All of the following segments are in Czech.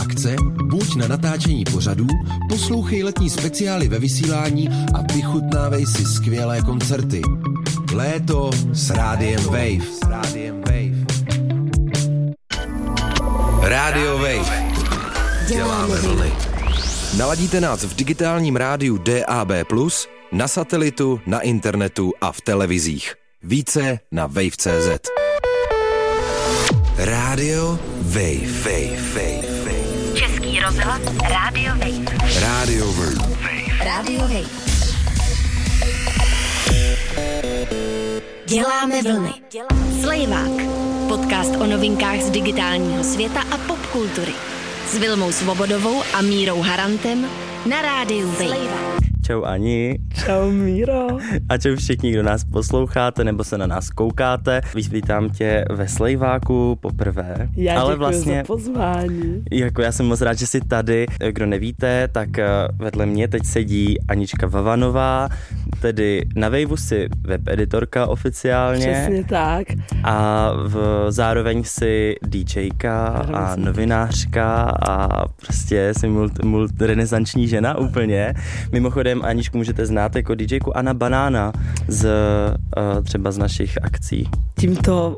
Akce, buď na natáčení pořadů, poslouchej letní speciály ve vysílání a vychutnávej si skvělé koncerty. Léto s Rádiem Wave. Rádio Wave. Děláme vlny. Naladíte nás v digitálním rádiu DAB+, na satelitu, na internetu a v televizích. Více na wave.cz. Rádio Wave. Český rozhlas Rádio Wave. Rádio Wave. Rádio Wave. Děláme vlny. Slejvák. Podcast o novinkách z digitálního světa a popkultury. S Vilmou Svobodovou a Mírou Harantem na Rádiu Wave. Čau Ani. Čau Míro. A čau všichni, kdo nás posloucháte nebo se na nás koukáte. Vítám tě ve Slejváku poprvé. Já děkuji za pozvání. Jako já jsem moc rád, že jsi tady. Kdo nevíte, tak vedle mě teď sedí Anička Vavanová, tedy na Waveu si webeditorka oficiálně. Přesně tak. A zároveň si DJka a novinářka a prostě jsi renesanční žena úplně. Mimochodem Aničku můžete znát jako DJku Anna Banána třeba z našich akcí. Tímto.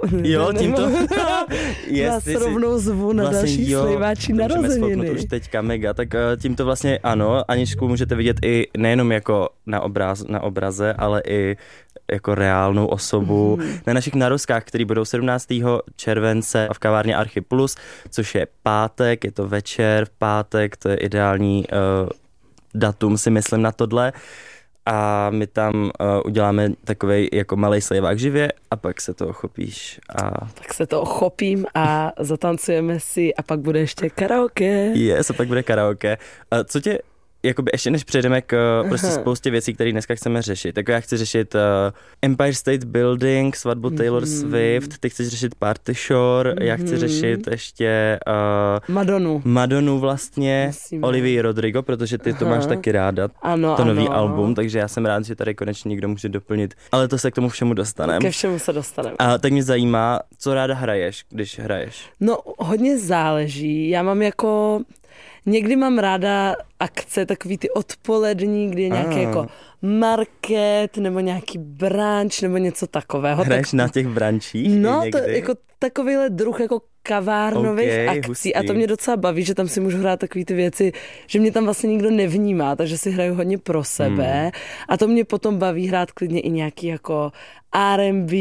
Vás rovnou zvu na další slejváčí narozeniny. Už teďka mega, tak tímto vlastně ano, Aničku můžete vidět i nejenom jako na obraze, ale i jako reálnou osobu na našich narozkách, které budou 17. července v kavárně Archy Plus, což je pátek, je to večer v pátek, to je ideální datum si myslím na tohle a my tam uděláme takovej jako malej slejvák živě a pak se to ochopíš. Tak se to ochopím a zatancujeme si a pak bude ještě karaoke. A pak bude karaoke. Co tě, jakoby ještě než přejdeme k prostě spoustě věcí, které dneska chceme řešit. Tak já chci řešit Empire State Building, svatbu Taylor Swift, ty chceš řešit Party Shore, já chci řešit ještě Madonu vlastně, Olivia Rodrigo, protože ty to máš taky ráda, to nový album, takže já jsem rád, že tady konečně někdo může doplnit, ale to se k tomu všemu dostaneme. Ke všemu se dostaneme. Tak mě zajímá, co ráda hraješ, když hraješ? No, hodně záleží, já mám jako... Někdy mám ráda akce, takový ty odpolední, kdy je nějaký jako market, nebo nějaký brunch, nebo něco takového. Hraješ na těch brančích? No, to jako takovýhle druh jako kavárnových akcí. Hustý. A to mě docela baví, že tam si můžu hrát takový ty věci, že mě tam vlastně nikdo nevnímá, takže si hraju hodně pro sebe. A to mě potom baví hrát klidně i nějaký jako R&B,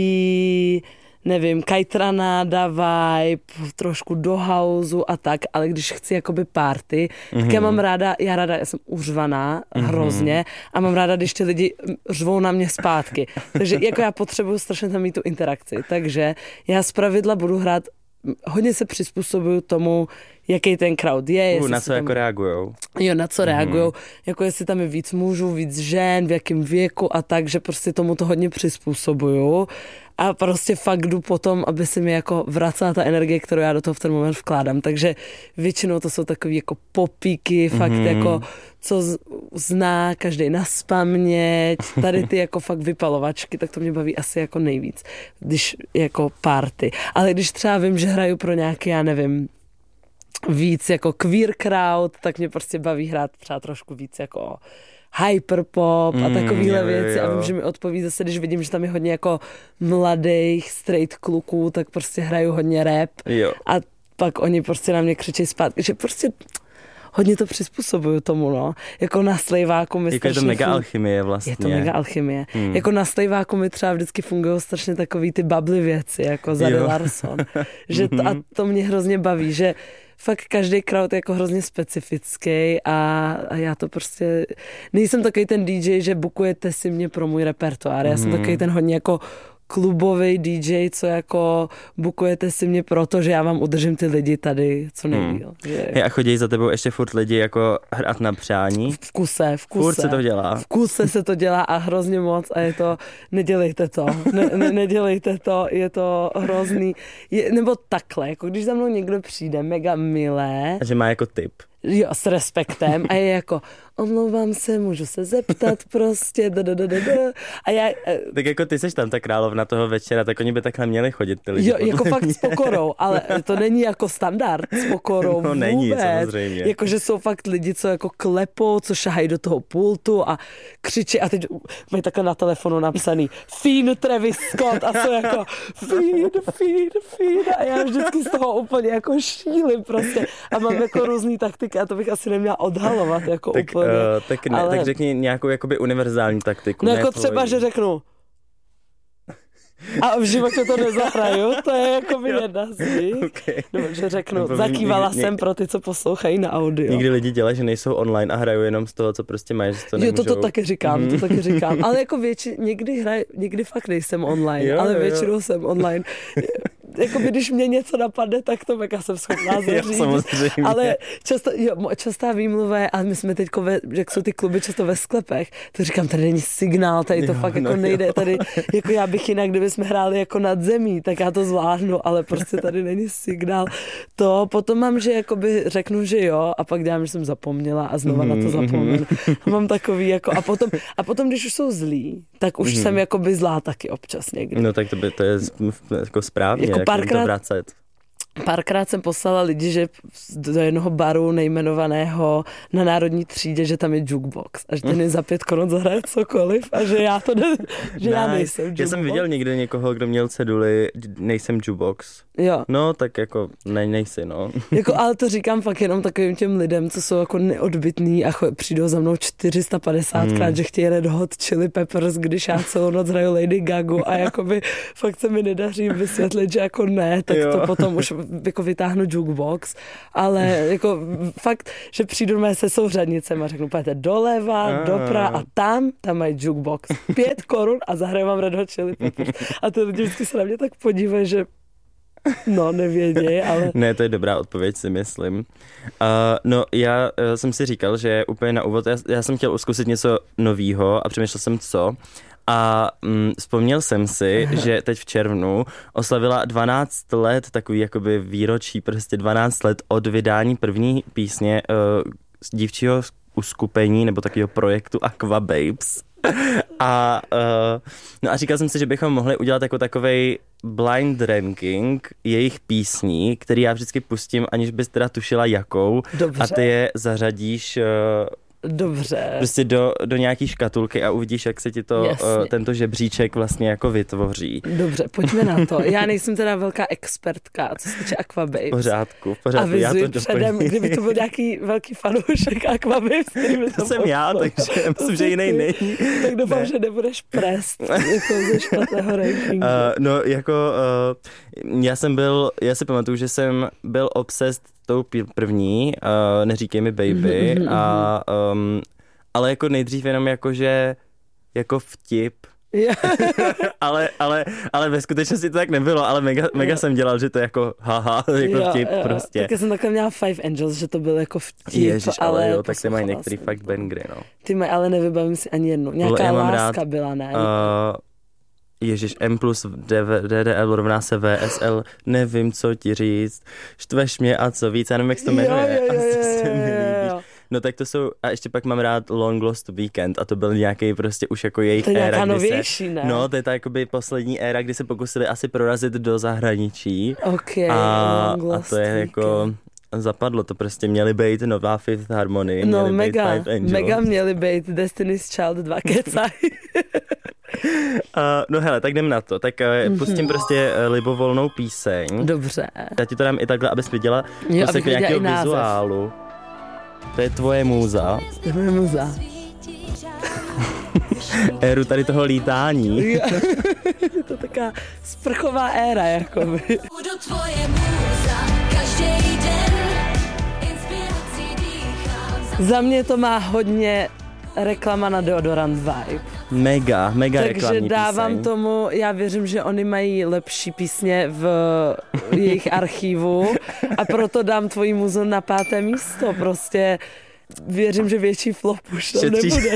nevím, kajtranáda vibe, trošku do houseu a tak, ale když chci jakoby party, tak já mám ráda, já jsem uřvaná hrozně a mám ráda, když ty lidi řvou na mě zpátky. Takže jako já potřebuju strašně tam mít tu interakci, takže já zpravidla budu hrát, hodně se přizpůsobuju tomu, jaký ten crowd je. Na co jako reagujou. Jo, na co reagujou. Jako jestli tam je víc mužů, víc žen, v jakém věku a tak, že prostě tomu to hodně přizpůsobuju. A prostě fakt jdu potom, aby se mi jako vracela ta energie, kterou já do toho v ten moment vkládám. Takže většinou to jsou takový jako popíky, fakt jako co zná každej naspaměť, tady ty jako fakt vypalovačky, tak to mě baví asi jako nejvíc, když jako party. Ale když třeba vím, že hraju pro nějaký, já nevím, víc jako queer crowd, tak mě prostě baví hrát třeba trošku víc jako hyperpop a takovýhle věci a vím, že mi odpoví zase, když vidím, že tam je hodně jako mladých straight kluků, tak prostě hraju hodně rap a pak oni prostě na mě křičí zpátky, že prostě hodně to přizpůsobuju tomu, no. Jako na slejváku mi jako je to mega alchymie vlastně. Je to mega alchymie. Jako na slejváku mi třeba vždycky fungují strašně takový ty bubbly věci, jako Zari Larson. Že a to mě hrozně baví, že fakt každý crowd je jako hrozně specifický a já to prostě... Nejsem takový ten DJ, že bookujete si mě pro můj repertoár. Já jsem takový ten hodně jako klubový DJ, co jako bookujete si mě proto, že já vám udržím ty lidi tady co nejdýl. A chodí za tebou ještě furt lidi jako hrát na přání? V kuse. Furt se to dělá. V kuse se to dělá a hrozně moc a je to, nedělejte to. Nedělejte to, je to hrozný. Nebo takhle, jako když za mnou někdo přijde, mega milé. A že má jako tip. Jo, s respektem a je jako, omlouvám se, můžu se zeptat prostě, a já... Tak jako ty seš tam ta královna toho večera, tak oni by takhle měli chodit ty lidi. Jo, jako fakt s pokorou, ale to není jako standard s pokorou vůbec. Není, samozřejmě. Jakože jsou fakt lidi, co jako klepou, co šahají do toho pultu a křičí a teď mají takhle na telefonu napsaný Fiend Travis Scott a jsou jako Fiend a já vždycky z toho úplně jako šílim prostě a mám jako různý taktiky a to bych asi neměla odhalovat jako tak, úplně. Tak řekni nějakou jakoby univerzální taktiku. No jako třeba, že řeknu a v životě to nezahraju, to je jako by jedna z nich. Okay. Nebo že řeknu, zakývala jsem pro ty, co poslouchají na audio. Někdy lidi dělají, že nejsou online a hrajou jenom z toho, co prostě mají, že to nemůžou. Jo, to taky říkám. Ale jako někdy fakt nejsem online, ale většinou jsem online. Jako když mě něco napadne, tak to mega jsem schopná zařídit. Samozřejmě. Ale častá výmluva je, a my jsme teď, jak jsou ty kluby často ve sklepech, to říkám, tady není signál, tady to fakt jako nejde, tady, jako já bych jinak, kdyby jsme hráli jako nad zemí, tak já to zvládnu, ale prostě tady není signál. To potom mám, že jakoby řeknu, že jo, a pak dělám, že jsem zapomněla a znova na to zapomenu. Mám takový jako, a potom, když už jsou zlí, tak už jsem jakoby zlá taky občas někdy. No tak to je jako správně. Jako párkrát jsem poslala lidi, že do jednoho baru nejmenovaného na Národní třídě, že tam je jukebox a že ten je za 5 korun zahraje cokoliv a že já to já nejsem jukebox. Já jsem viděl někde někoho, kdo měl ceduli nejsem jukebox. Jo. No, tak jako nejsi, no. Jako, ale to říkám fakt jenom takovým těm lidem, co jsou jako neodbytní a přijdou za mnou 450krát, že chtějí Red Hot Chili Peppers, když já celou noc hraju Lady Gagu a jakoby fakt se mi nedaří vysvětlit, že jako ne, tak to potom už jako vytáhnu jukebox, ale jako fakt, že přijdu se souřadnicem a řeknu, pojďte doleva, doprava a tam mají jukebox. 5 korun a zahraju vám Red Hot Chili Peppers. A ty lidi vždycky se na mě tak podívají, že no, nevěděj, ale... Ne, to je dobrá odpověď, si myslím. No, já jsem si říkal, že úplně na úvod, já jsem chtěl zkusit něco novýho a přemýšlel jsem co. A vzpomněl jsem si, že teď v červnu oslavila 12 let, takový jakoby výročí, prostě 12 let od vydání první písně z dívčího uskupení nebo takového projektu Aqua Babes. A říkal jsem si, že bychom mohli udělat jako takovej blind ranking jejich písní, který já vždycky pustím, aniž bys teda tušila jakou. Dobře. A ty je zařadíš... Dobře. Prostě do nějaký škatulky a uvidíš, jak se ti to tento žebříček vlastně jako vytvoří. Dobře, pojďme na to. Já nejsem teda velká expertka, co se týče Aqua Babes. V pořádku. Avizuji předem, kdyby to byl nějaký velký fanoušek Aqua Babes, který by to jsem já, takže myslím, že jiný není. Tak doufám, že nebudeš prest jako ze špatného rankingu. No, jako já si pamatuju, že jsem byl obsessed tou první, Neříkej mi baby, ale jako nejdřív jenom jakože jako vtip. ale ve skutečnosti to tak nebylo, ale mega jsem dělal, že to je jako haha, jako vtip prostě. Tak já jsem takhle měla Five Angels, že to byl jako vtip. Ježiš, ale jo, tak ty mají některý fakt bangry, no. Ty mají, ale nevybavím si ani jednu. Nějaká láska byla, ne? Ježiš, M plus DDL rovná se VSL, nevím, co ti říct, štveš mě a co víc, já nevím, jak se to jmenuje. Jo. No tak to jsou, a ještě pak mám rád Long Lost Weekend a to byl nějaký prostě už jako jejich éra. To je nějaká novější, ne? No, to je ta jakoby poslední éra, kdy se pokusili asi prorazit do zahraničí. Okay, a to je jako... Zapadlo to, prostě měly být nová Fifth Harmony, no, měly být Five Angels. Mega měly být Destiny's Child 2 kecaj. No hele, tak jdem na to. Tak pustím prostě libovolnou píseň. Dobře. Já ti to dám i takhle, abys viděla nějakého vizuálu. To je tvoje můza. To je moje můza. Éru tady toho lítání. Je to taková sprchová éra, jakoby. Budu tvoje můza, každý den inspirací dýchám. Za mě to má hodně reklama na deodorant vibe. Mega reklamní Takže dávám píseň. tomu, já věřím, že oni mají lepší písně v jejich archivu a proto dám tvoji muzu na 5. místo. Prostě věřím, že větší flop už tam nebude.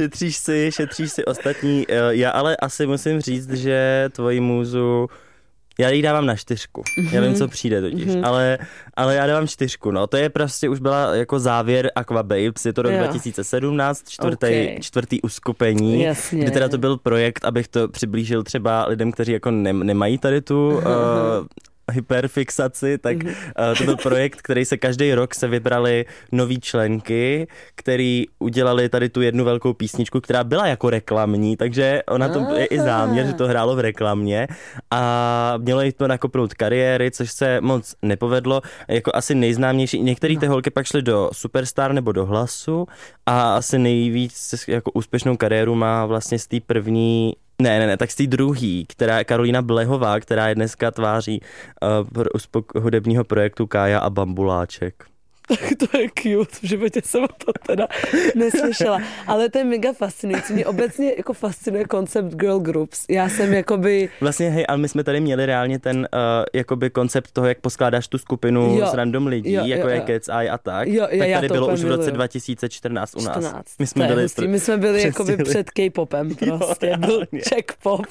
Šetříš si ostatní. Já ale asi musím říct, že tvoji můzu Já jí dávám na 4. Já vím, co přijde totiž, ale já dávám 4, no. To je prostě, už byla jako závěr Aqua Babes, je to rok 2017, čtvrtý uskupení, Jasně. kdy teda to byl projekt, abych to přiblížil třeba lidem, kteří jako nemají tady tu hyperfixaci, tak to byl projekt, který se každý rok se vybrali noví členky, který udělali tady tu jednu velkou písničku, která byla jako reklamní, takže ona to je i záměr, že to hrálo v reklamě a mělo jí to nakopnout kariéry, což se moc nepovedlo. Jako asi nejznámější, některé ty holky pak šly do Superstar nebo do Hlasu a asi nejvíc jako úspěšnou kariéru má vlastně z té první tak z té druhý, která je Karolína Blehová, která je dneska tváří hudebního projektu Kája a Bambuláček. Tak to je cute, v životě jsem to teda neslyšela. Ale to je mega fascinující. Mě obecně jako fascinuje koncept girl groups. Já jsem jakoby... Vlastně, hej, ale my jsme tady měli reálně ten jakoby koncept toho, jak poskládáš tu skupinu z random lidí, jako je Cat's Eye a tak. Tak tady bylo už v roce 2014 u nás. My jsme byli jakoby před K-popem prostě. Byl Czech pop.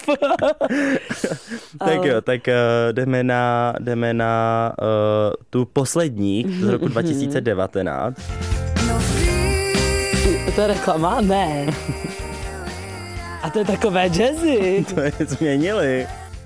Tak jo, tak jdeme na tu poslední z roku 2019. To je reklama? Ne. A to je takové jazzy. To je změnili.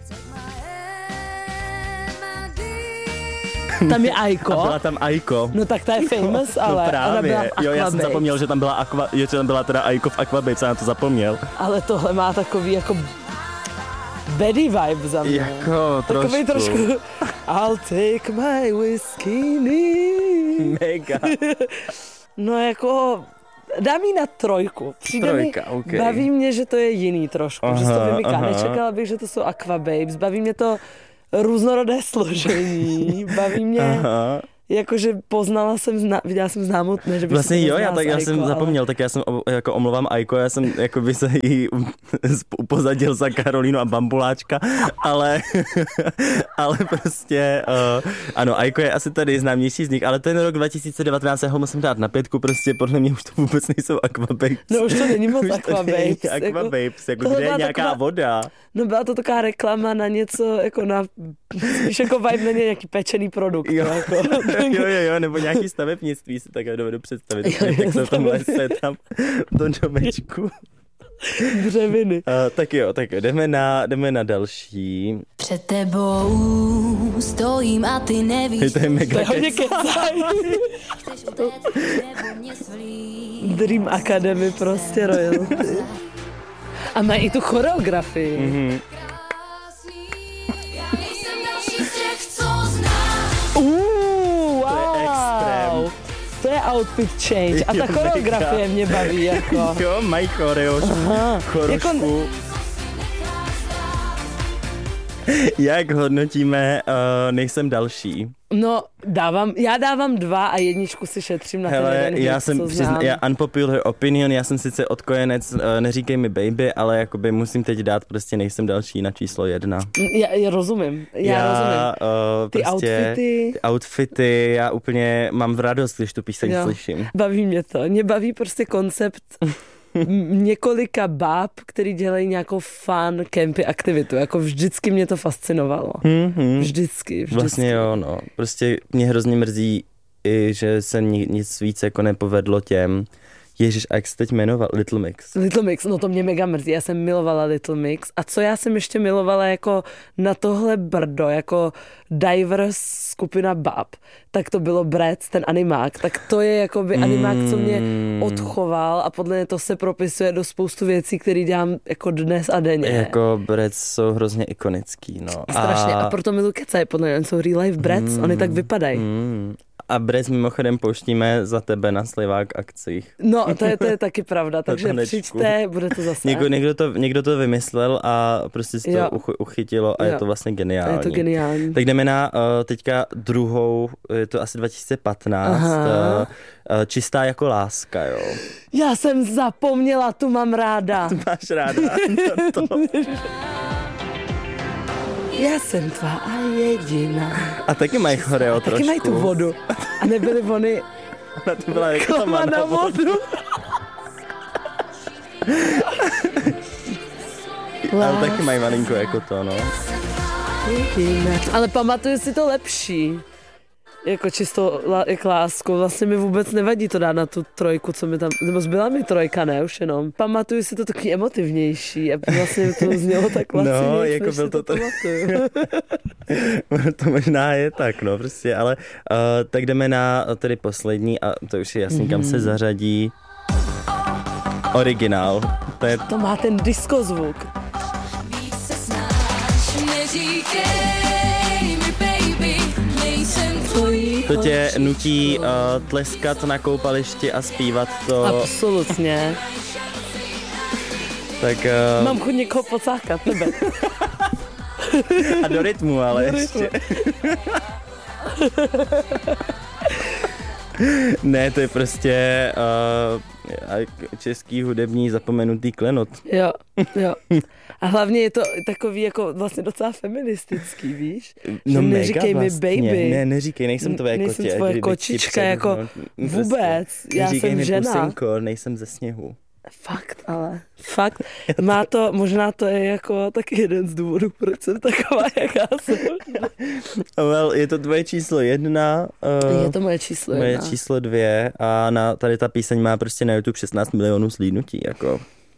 Tam je Aiko. A byla tam Aiko. No tak ta je famous, ale no právě. ona byla v Aqua já jsem Babes. zapomněl, že tam byla teda Aiko v Aqua Babes, já na to zapomněl. Ale tohle má takový jako baddie vibe za mě. Jako takový trošku I'll take my whiskey. Mega. No jako dám jí na 3. Přijde mi, okay. Baví mě, že to je jiný trošku, že se to vymyká. Nečekala bych, že to jsou Aqua Babes. Baví mě to různorodé složení. Baví mě, jakože viděla jsem známou, ne, že bych vlastně se jo, poznala já jsem zapomněl, tak já jsem jako omlouvám Aiko, já jsem jako by se jí upozadil za Karolínu a Bambuláčka, ale prostě ano, Aiko je asi tady známější z nich, ale ten rok 2019 ho musím dát na 5, prostě podle mě už to vůbec nejsou Aqua Babes. No už to není moc Aqua Babes. Aqua Babes, jako kde je nějaká voda. No byla to taková reklama na něco, jako na, spíš jako vibe na nějaký pečený produkt. Jo, jako. jo, nebo nějaký stavebnictví si tak dovedu představit, jak se v tom lese tam do domečku. Dřeviny. Tak jo, jdeme na další. Před tebou stojím a ty nevíš. To je mega To je hodně kecaj. Chceš utéct nebo mě svlít. Dream Academy prostě royalty. A mají i tu choreografii. Krásný, já nejsem další z těch, co znáš. Wow. To je extrém. To je outfit change. A ta choreografie mě baví, jako. Jo, mají chorošku. Jak hodnotíme Nejsem další? No, já dávám 2 a 1 si šetřím na ten jeden hit, já unpopular opinion, já jsem sice odkojenec, neříkej mi baby, ale jakoby musím teď dát prostě Nejsem další na číslo 1. Já rozumím, rozumím. Ty outfity, já úplně mám v radost, když tu píseň slyším. Baví mě to, mě baví prostě koncept několika báb, který dělají nějakou fun campy aktivitu. Jako vždycky mě to fascinovalo. Vždycky. Vlastně jo, no. Prostě mě hrozně mrzí, že se nic víc jako nepovedlo těm. Ježiš, a jak se teď jmenoval? Little Mix. Little Mix, no to mě mega mrzí. Já jsem milovala Little Mix. A co já jsem ještě milovala jako na tohle brdo, jako diverse skupina bab, tak to bylo Bratz, ten animák. Tak to je jakoby animák, co mě odchoval a podle mě to se propisuje do spoustu věcí, které dělám jako dnes a denně. Jako Bratz jsou hrozně ikonický, no. Strašně. A proto miluji kecaj, podle mě jsou real life Bratz, oni tak vypadají. A Bratz mimochodem pouštíme za tebe na Slivák akcích. No, to je taky pravda, takže přijďte, bude to zase. Někdo to vymyslel a prostě si to uchytilo a je to vlastně geniální. Je to geniální. Tak jdeme na teďka druhou, je to asi 2015, Čistá jako láska, jo. Já jsem zapomněla, tu mám ráda. Tu máš ráda. Já jsem tvá a jediná. A taky mají choreo trošku. Taky mají tu vodu. A nebyly vony Ona to byla reklama na vodu. Ale taky mají malinko jako to, no. Ale pamatuju si to lepší. Jako čistou jak lásku. Vlastně mi vůbec nevadí to dát na tu trojku, co mi tam... Nebo zbyla mi trojka, ne? Už jenom. Pamatuju si to taky emotivnější. A vlastně to znělo tak vlastně No, nic, jako než byl si to pamatuju. To možná je tak, no prostě, ale tak jdeme na tedy poslední a to už je jasný, kam se zařadí originál. To má ten disco zvuk. Víc se snaž, neříkej mi, baby, nejsem tvojí. To tě nutí tleskat na koupališti a zpívat to. Absolutně. Tak, Mám chuť někoho pocákat, tebe. a do rytmu, ale ještě. Ne, to je prostě český hudební zapomenutý klenot. Jo. A hlavně je to takový jako vlastně docela feministický, víš? No že mega neříkej vlastně. mi baby. Ne, neříkej, nejsem tvoje kotě. Nejsem tvoje kočička, jako vůbec. Já neříkej jsem mi žena. pusinko, nejsem ze sněhu. Fakt. Má to, možná to je jako taky jeden z důvodů, proč jsem taková, jaká jsem. Well, je to tvoje číslo 1. Je to moje číslo 1. Moje číslo 2 a tady ta píseň má prostě na YouTube 16 milionů slídnutí, jako.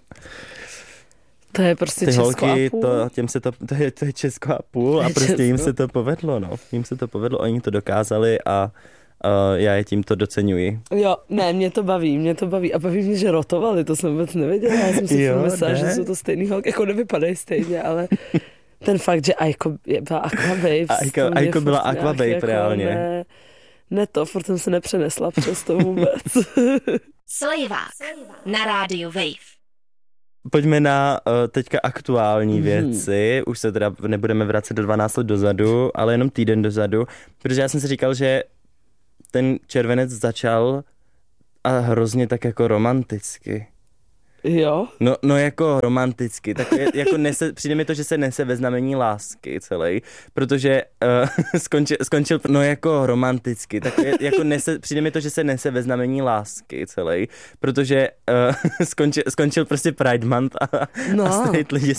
To je prostě Ty Česko holky, a půl. to je Česko a půl a prostě jim se to povedlo, no. Jim se to povedlo, oni to dokázali a já je tímto doceňuji. Jo, ne, mě to baví. A baví mě, že rotovali, to jsem vůbec nevěděla. Já jsem si myslela, že jsou to stejný holky, jako nevypadají stejně, ale ten fakt, že Aiko byla Aqua Babes. Aiko byla Aqua Babe, jako reálně. Ne to, furt jsem se nepřenesla přes to vůbec. Slejvák na rádiu Wave. Pojďme na teďka aktuální věci. Už se teda nebudeme vracet do 12 let dozadu, ale jenom týden dozadu, protože já jsem si říkal, že ten červenec začal a hrozně tak jako romanticky. Jo? No jako romanticky, tak jako přijde mi to, že se nese ve znamení lásky celý, protože skončil no jako romanticky, tak jako přijde mi to, že se nese ve znamení lásky celý, protože skončil prostě Pride Month a straight lidi